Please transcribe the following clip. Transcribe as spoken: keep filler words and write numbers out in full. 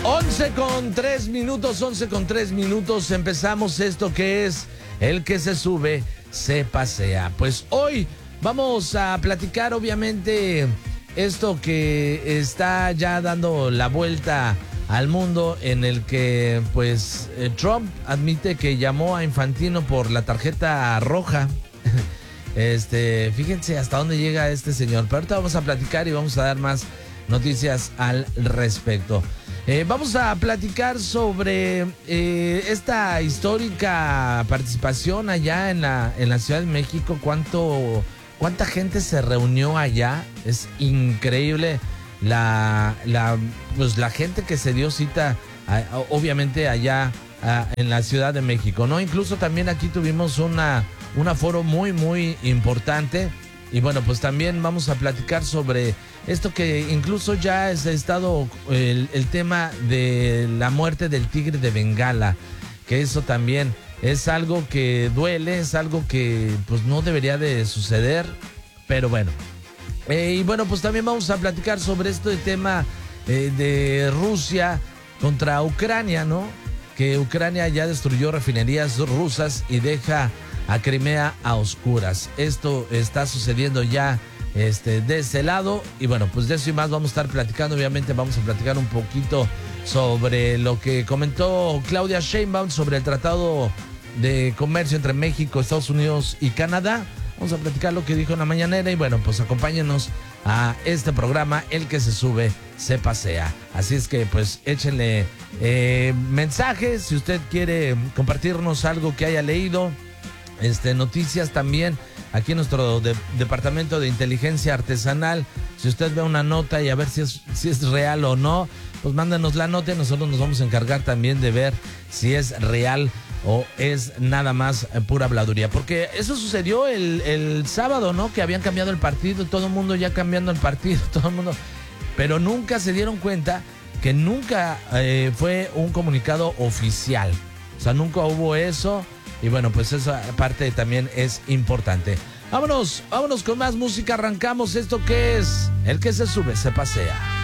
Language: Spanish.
once con tres minutos, once con tres minutos, empezamos esto que es el que se sube, se pasea. Pues hoy vamos a platicar obviamente esto que está ya dando la vuelta al mundo, en el que pues Trump admite que llamó a Infantino por la tarjeta roja. Este, fíjense hasta dónde llega este señor, pero ahorita vamos a platicar y vamos a dar más noticias al respecto. Eh, vamos a platicar sobre eh, esta histórica participación allá en la, en la Ciudad de México. Cuánto, cuánta gente se reunió allá. Es increíble la, la, pues, la gente que se dio cita, a, a, obviamente allá a, en la Ciudad de México, ¿no? Incluso también aquí tuvimos una, un aforo muy, muy importante. Y bueno, pues también vamos a platicar sobre esto que incluso ya ha estado el, el tema de la muerte del tigre de Bengala, que eso también es algo que duele, es algo que pues no debería de suceder, pero bueno. Eh, y bueno, pues también vamos a platicar sobre este tema eh, de Rusia contra Ucrania, ¿no? Que Ucrania ya destruyó refinerías rusas y deja a Crimea a oscuras. Esto está sucediendo ya este, de ese lado. Y bueno, pues de eso y más vamos a estar platicando. Obviamente vamos a platicar un poquito sobre lo que comentó Claudia Sheinbaum sobre el Tratado de Comercio entre México, Estados Unidos y Canadá. Vamos a platicar lo que dijo en la mañanera. Y bueno, pues acompáñenos a este programa, el que se sube, se pasea. Así es que pues échenle eh, mensajes si usted quiere compartirnos algo que haya leído. Este, noticias también aquí en nuestro de, departamento de inteligencia artesanal. Si usted ve una nota y a ver si es, si es real o no, pues mándanos la nota y nosotros nos vamos a encargar también de ver si es real o es nada más pura habladuría. Porque eso sucedió el, el sábado, ¿no? Que habían cambiado el partido, todo el mundo ya cambiando el partido, todo el mundo. Pero nunca se dieron cuenta que nunca eh, fue un comunicado oficial. O sea, nunca hubo eso. Y bueno, pues esa parte también es importante. Vámonos, vámonos con más música. Arrancamos esto que es el que se sube, se pasea.